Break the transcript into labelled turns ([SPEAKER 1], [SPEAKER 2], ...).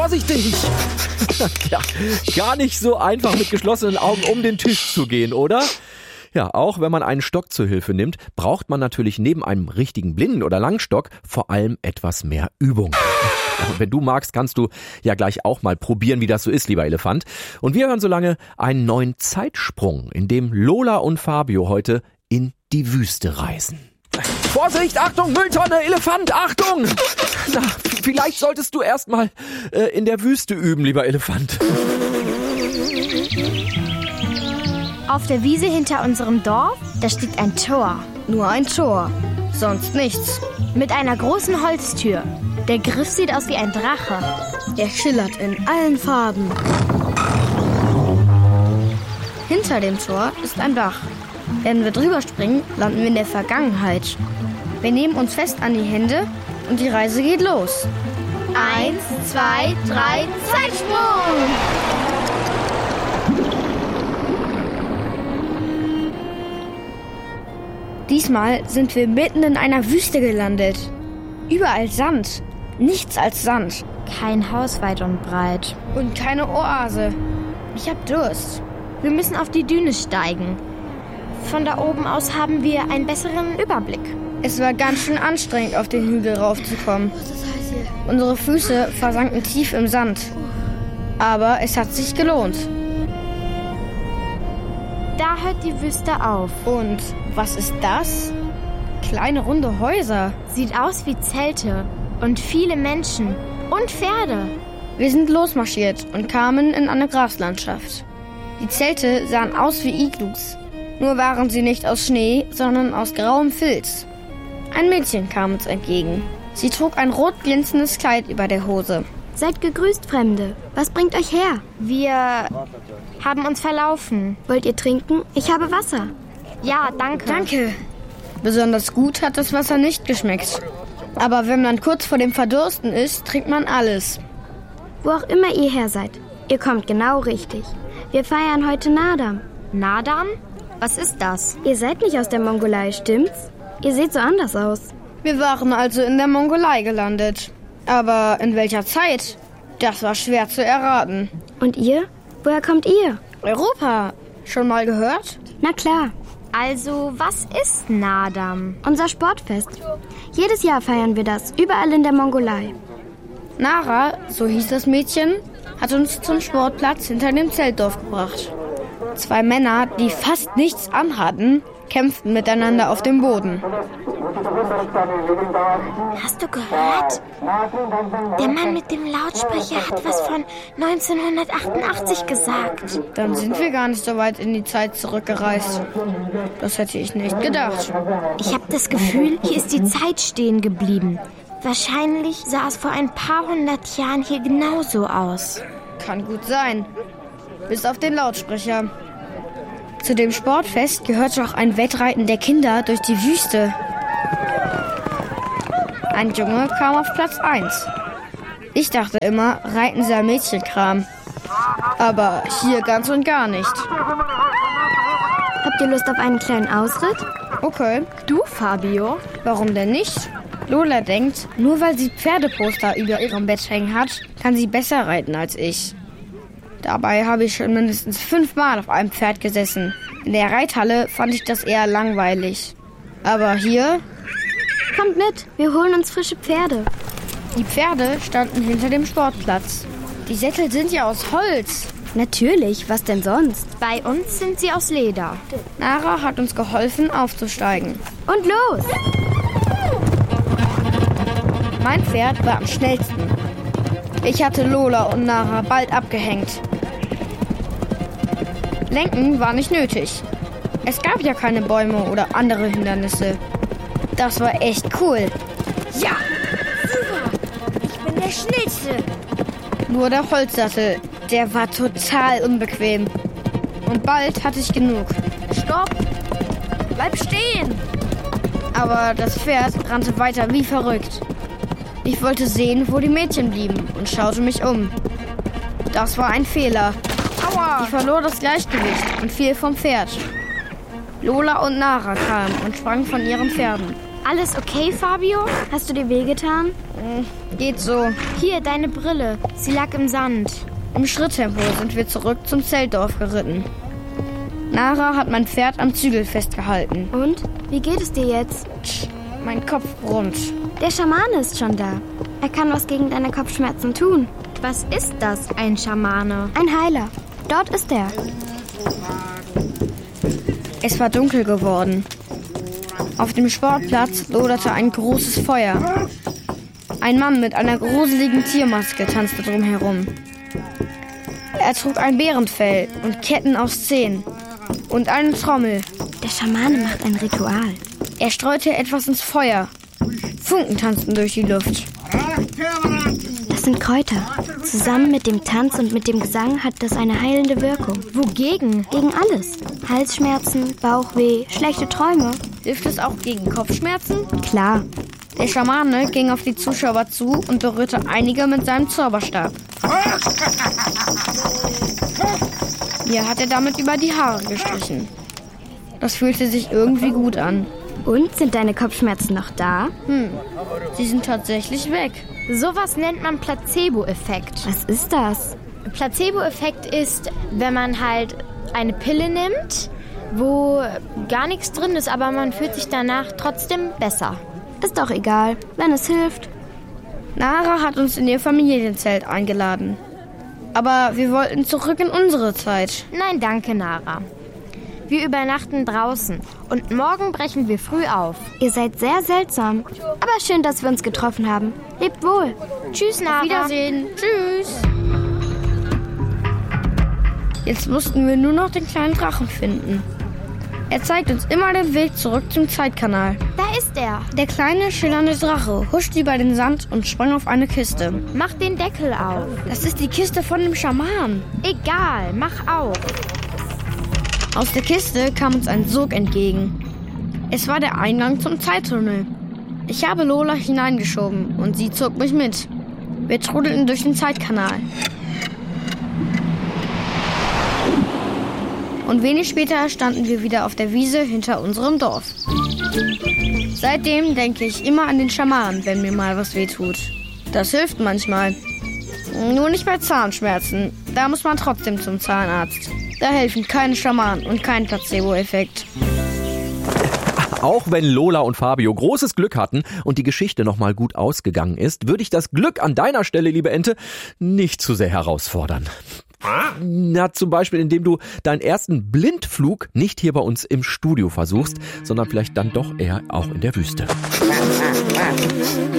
[SPEAKER 1] Vorsichtig! Ja, gar nicht so einfach mit geschlossenen Augen um den Tisch zu gehen, oder? Ja, auch wenn man einen Stock zur Hilfe nimmt, braucht man natürlich neben einem richtigen Blinden- oder Langstock vor allem etwas mehr Übung. Und wenn du magst, kannst du ja gleich auch mal probieren, wie das so ist, lieber Elefant. Und wir hören so lange einen neuen Zeitsprung, in dem Lola und Fabio heute in die Wüste reisen. Vorsicht, Achtung, Mülltonne, Elefant, Achtung! Na, vielleicht solltest du erst mal in der Wüste üben, lieber Elefant.
[SPEAKER 2] Auf der Wiese hinter unserem Dorf, da steht ein Tor.
[SPEAKER 3] Nur ein Tor, sonst nichts.
[SPEAKER 2] Mit einer großen Holztür. Der Griff sieht aus wie ein Drache.
[SPEAKER 3] Der schillert in allen Farben. Hinter dem Tor ist ein Bach. Wenn wir drüber springen, landen wir in der Vergangenheit. Wir nehmen uns fest an die Hände und die Reise geht los.
[SPEAKER 2] 1, 2, 3, Zeitsprung!
[SPEAKER 3] Diesmal sind wir mitten in einer Wüste gelandet. Überall Sand, nichts als Sand.
[SPEAKER 2] Kein Haus weit und breit.
[SPEAKER 3] Und keine Oase. Ich hab Durst.
[SPEAKER 2] Wir müssen auf die Düne steigen. Von da oben aus haben wir einen besseren Überblick.
[SPEAKER 3] Es war ganz schön anstrengend, auf den Hügel raufzukommen. Unsere Füße versanken tief im Sand. Aber es hat sich gelohnt.
[SPEAKER 2] Da hört die Wüste auf.
[SPEAKER 3] Und was ist das? Kleine runde Häuser.
[SPEAKER 2] Sieht aus wie Zelte. Und viele Menschen. Und Pferde.
[SPEAKER 3] Wir sind losmarschiert und kamen in eine Graslandschaft. Die Zelte sahen aus wie Iglus. Nur waren sie nicht aus Schnee, sondern aus grauem Filz. Ein Mädchen kam uns entgegen. Sie trug ein rot glänzendes Kleid über der Hose.
[SPEAKER 2] Seid gegrüßt, Fremde. Was bringt euch her? Wir haben uns verlaufen.
[SPEAKER 4] Wollt ihr trinken? Ich habe Wasser.
[SPEAKER 2] Ja, danke.
[SPEAKER 3] Danke. Besonders gut hat das Wasser nicht geschmeckt. Aber wenn man kurz vor dem Verdursten ist, trinkt man alles.
[SPEAKER 4] Wo auch immer ihr her seid, ihr kommt genau richtig. Wir feiern heute Naadam.
[SPEAKER 2] Naadam? Was ist das?
[SPEAKER 4] Ihr seid nicht aus der Mongolei, stimmt's? Ihr seht so anders aus.
[SPEAKER 3] Wir waren also in der Mongolei gelandet. Aber in welcher Zeit? Das war schwer zu erraten.
[SPEAKER 4] Und ihr? Woher kommt ihr?
[SPEAKER 3] Europa. Schon mal gehört?
[SPEAKER 4] Na klar.
[SPEAKER 2] Also, was ist Naadam?
[SPEAKER 4] Unser Sportfest. Jedes Jahr feiern wir das, überall in der Mongolei.
[SPEAKER 3] Nara, so hieß das Mädchen, hat uns zum Sportplatz hinter dem Zeltdorf gebracht. 2 Männer, die fast nichts anhatten, kämpften miteinander auf dem Boden.
[SPEAKER 2] Hast du gehört? Der Mann mit dem Lautsprecher hat was von 1988 gesagt.
[SPEAKER 3] Dann sind wir gar nicht so weit in die Zeit zurückgereist. Das hätte ich nicht gedacht.
[SPEAKER 2] Ich habe das Gefühl, hier ist die Zeit stehen geblieben. Wahrscheinlich sah es vor ein paar 100 Jahren hier genauso aus.
[SPEAKER 3] Kann gut sein. Bis auf den Lautsprecher. Zu dem Sportfest gehörte auch ein Wettreiten der Kinder durch die Wüste. Ein Junge kam auf Platz 1. Ich dachte immer, Reiten sei Mädchenkram. Aber hier ganz und gar nicht.
[SPEAKER 4] Habt ihr Lust auf einen kleinen Ausritt?
[SPEAKER 3] Okay.
[SPEAKER 2] Du, Fabio?
[SPEAKER 3] Warum denn nicht? Lola denkt, nur weil sie Pferdeposter über ihrem Bett hängen hat, kann sie besser reiten als ich. Dabei habe ich schon mindestens 5 Mal auf einem Pferd gesessen. In der Reithalle fand ich das eher langweilig. Aber hier...
[SPEAKER 4] Kommt mit, wir holen uns frische Pferde.
[SPEAKER 3] Die Pferde standen hinter dem Sportplatz. Die Sättel sind ja aus Holz.
[SPEAKER 4] Natürlich, was denn sonst?
[SPEAKER 2] Bei uns sind sie aus Leder.
[SPEAKER 3] Nara hat uns geholfen, aufzusteigen.
[SPEAKER 4] Und los!
[SPEAKER 3] Mein Pferd war am schnellsten. Ich hatte Lola und Nara bald abgehängt. Lenken war nicht nötig. Es gab ja keine Bäume oder andere Hindernisse. Das war echt cool.
[SPEAKER 2] Ja, super. Ich bin der Schnellste.
[SPEAKER 3] Nur der Holzsattel, der war total unbequem. Und bald hatte ich genug.
[SPEAKER 2] Stopp! Bleib stehen!
[SPEAKER 3] Aber das Pferd rannte weiter wie verrückt. Ich wollte sehen, wo die Mädchen blieben und schaute mich um. Das war ein Fehler.
[SPEAKER 2] Aua!
[SPEAKER 3] Ich verlor das Gleichgewicht und fiel vom Pferd. Lola und Nara kamen und sprangen von ihren Pferden.
[SPEAKER 2] Alles okay, Fabio?
[SPEAKER 4] Hast du dir wehgetan?
[SPEAKER 3] Geht so.
[SPEAKER 2] Hier, deine Brille. Sie lag im Sand.
[SPEAKER 3] Im Schritttempo sind wir zurück zum Zeltdorf geritten. Nara hat mein Pferd am Zügel festgehalten.
[SPEAKER 4] Und? Wie geht es dir jetzt?
[SPEAKER 3] Mein Kopf brummt.
[SPEAKER 4] Der Schamane ist schon da. Er kann was gegen deine Kopfschmerzen tun.
[SPEAKER 2] Was ist das, ein Schamane?
[SPEAKER 4] Ein Heiler. Dort ist er.
[SPEAKER 3] Es war dunkel geworden. Auf dem Sportplatz loderte ein großes Feuer. Ein Mann mit einer gruseligen Tiermaske tanzte drumherum. Er trug ein Bärenfell und Ketten aus Zähnen und eine Trommel.
[SPEAKER 4] Der Schamane macht ein Ritual.
[SPEAKER 3] Er streute etwas ins Feuer. Funken tanzten durch die Luft.
[SPEAKER 4] Das sind Kräuter. Zusammen mit dem Tanz und mit dem Gesang hat das eine heilende Wirkung.
[SPEAKER 2] Wogegen?
[SPEAKER 4] Gegen alles. Halsschmerzen, Bauchweh, schlechte Träume.
[SPEAKER 3] Hilft es auch gegen Kopfschmerzen?
[SPEAKER 4] Klar.
[SPEAKER 3] Der Schamane ging auf die Zuschauer zu und berührte einige mit seinem Zauberstab. Mir hat er damit über die Haare gestrichen. Das fühlte sich irgendwie gut an.
[SPEAKER 4] Und, sind deine Kopfschmerzen noch da?
[SPEAKER 3] Sie sind tatsächlich weg.
[SPEAKER 2] Sowas nennt man Placebo-Effekt.
[SPEAKER 4] Was ist das?
[SPEAKER 2] Placebo-Effekt ist, wenn man halt eine Pille nimmt, wo gar nichts drin ist, aber man fühlt sich danach trotzdem besser.
[SPEAKER 4] Ist doch egal, wenn es hilft.
[SPEAKER 3] Nara hat uns in ihr Familienzelt eingeladen. Aber wir wollten zurück in unsere Zeit.
[SPEAKER 2] Nein, danke, Nara. Wir übernachten draußen und morgen brechen wir früh auf.
[SPEAKER 4] Ihr seid sehr seltsam. Aber schön, dass wir uns getroffen haben. Lebt wohl.
[SPEAKER 2] Tschüss, Nara.
[SPEAKER 3] Auf Wiedersehen. Tschüss. Jetzt mussten wir nur noch den kleinen Drachen finden. Er zeigt uns immer den Weg zurück zum Zeitkanal.
[SPEAKER 2] Da ist er.
[SPEAKER 3] Der kleine, schillernde Drache huschte über den Sand und sprang auf eine Kiste.
[SPEAKER 2] Mach den Deckel auf.
[SPEAKER 3] Das ist die Kiste von dem Schaman.
[SPEAKER 2] Egal, mach auf.
[SPEAKER 3] Aus der Kiste kam uns ein Sog entgegen. Es war der Eingang zum Zeittunnel. Ich habe Lola hineingeschoben und sie zog mich mit. Wir trudelten durch den Zeitkanal. Und wenig später standen wir wieder auf der Wiese hinter unserem Dorf. Seitdem denke ich immer an den Schaman, wenn mir mal was wehtut. Das hilft manchmal. Nur nicht bei Zahnschmerzen. Da muss man trotzdem zum Zahnarzt. Da helfen keine Schamanen und kein Placebo-Effekt.
[SPEAKER 1] Auch wenn Lola und Fabio großes Glück hatten und die Geschichte nochmal gut ausgegangen ist, würde ich das Glück an deiner Stelle, liebe Ente, nicht zu sehr herausfordern. Na, zum Beispiel, indem du deinen ersten Blindflug nicht hier bei uns im Studio versuchst, sondern vielleicht dann doch eher auch in der Wüste.